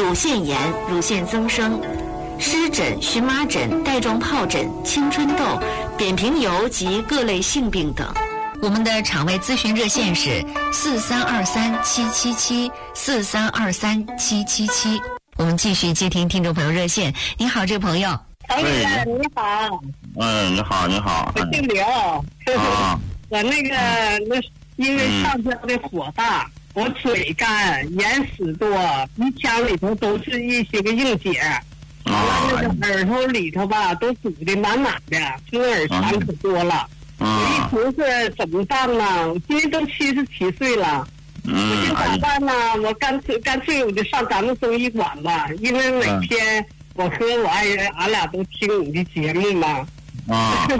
乳腺炎、乳腺增生、湿疹、荨麻疹、带状疱疹、青春痘、扁平疣及各类性病等。我们的场外咨询热线是43237774323777。我们继续接听听众朋友热线。你好，这位朋友。 哎呀，你好。 你好，你好。 我姓刘。我那因为上焦的火大，我嘴干，眼屎多，鼻腔里头都是一些个硬结，完了那个耳朵里头吧都堵得满满的，就那耳馋可多了。我一寻思怎么办呢？我今年都77岁了。我这咋办呢？我干脆我就上咱们综艺馆吧，因为每天我和我爱人俺俩都听你的节目嘛。完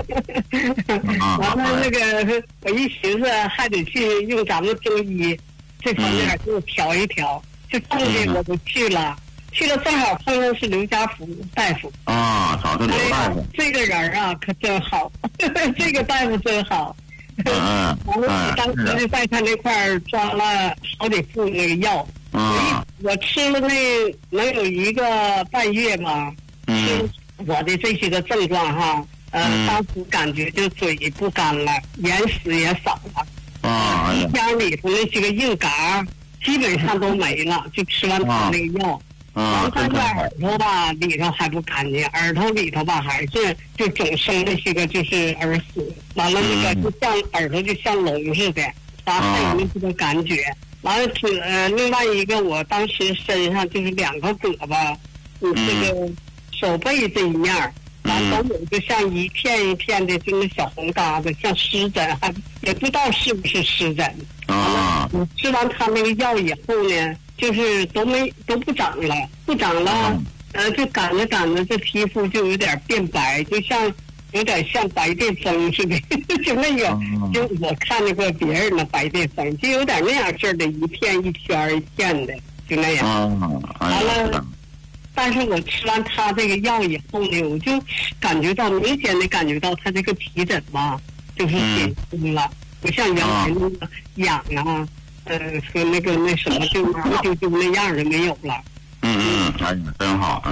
了我一寻思还得去用咱们中医这方面给我调一调，就碰见我就去了正好碰到是刘家福大夫找这刘大夫。 这个人啊可真好，这个大夫真好。完了当时就在他那块装了好几副那个药，我吃了能有1个半月吧，吃我的这些个症状哈，当时感觉就嘴不干了，眼屎也少了，鼻腔里头那些个硬嘎基本上都没了，就吃完他那个药。完了耳朵吧里头还不干净，耳朵里头吧还是就总生那些个就是耳屎，完了那个就像耳朵就像聋似的，还有那些个感觉。完了另外一个我当时身上就是2个胳膊，这个手背这一面，完了都有就像一片一片的就那小红疙瘩，像湿疹，还也不知道是不是湿疹。完了你吃完他那个药以后呢，就是都不长了，就赶着这皮肤就有点变白，就像有点像白癜风似的，就那个就我看见过别人的白癜风，就有点那样似的，一片一片一片的，就那样。完了，但是我吃完他这个药以后呢，我就明显的感觉到他这个皮疹吧，就是减轻了，不像原来那个痒啊。和那什么就那样的没有了。 真好。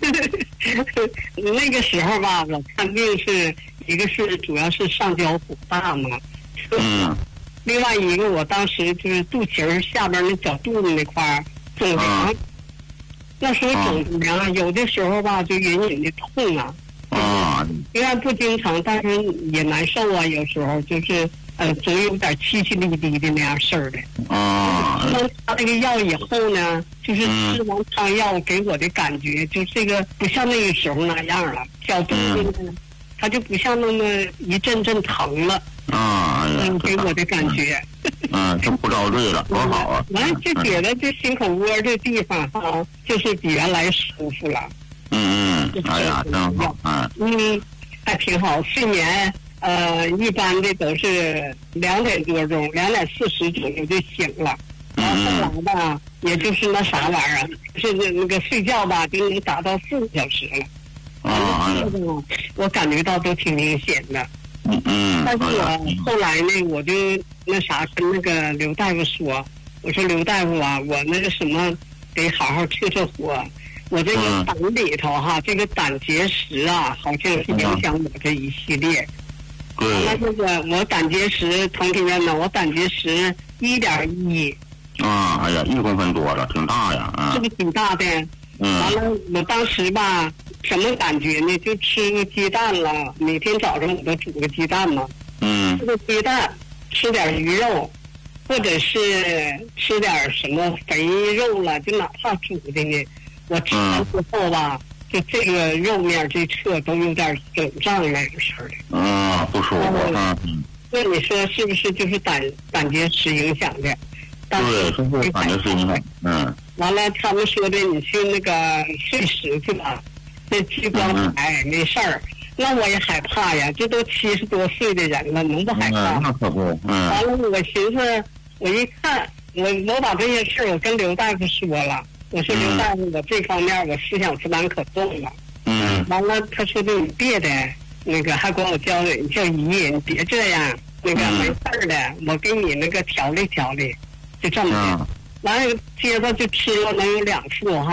那个时候吧，我看病是一个是主要是上焦火大嘛，另外一个我当时就是肚脐下边那小肚子那块肿凉，那时候肿凉，有的时候吧就隐隐的痛啊。虽然不经常，但是也难受啊，有时候就是总有点凄凄厉厉的那样事儿的。吃完他那个药以后呢，就是吃完汤药给我的感觉，就这个不像那个时候那样了，小肚子呢，它就不像那么一阵阵疼了。给我的感觉。 就不着醉了，多好啊！ 完了就觉得这心口窝这地方哈，就是比原来舒服了。 哎呀，真好。 还挺好。睡眠一般的都是2点多钟，2点40左右就醒了。然后后来吧，也就是那啥玩意儿，是那个睡觉吧，就能达到4个小时了。我感觉到都挺明显的。但是我后来呢，我就跟那个刘大夫说，我说刘大夫啊，我那个什么得好好撤火。我这个胆里头哈，这个胆结石啊，好像是影响我这一系列。那这个我胆结石，同学们呢，我胆结石1.1。 哎呀，1公分多了，挺大呀。 是不是挺大的？完了，我当时吧，什么感觉呢？就吃个鸡蛋了，每天早上我都煮个鸡蛋嘛。吃个鸡蛋，吃点鱼肉，或者是吃点什么肥肉了，就哪怕煮的呢。我吃完之后吧，就这个肉面这侧都有点肿胀那个事儿的。 不舒服。 那你说是不是就是胆结石影响的？ 对，是胆结石影响。 完了，他们说的你去那个碎石去吧，那激光台没事儿。那我也害怕呀，这都70多岁的人了，能不害怕？ 那可不。 完了，我寻思，我一看，我把这些事儿我跟刘大夫说了。我说刘大夫，我这方面我思想负担可重了。完了，他说的你别的，还管我叫姨，你别这样，没事儿的，我给你调理调理，就这么的。完了，接着就吃了能有2副哈。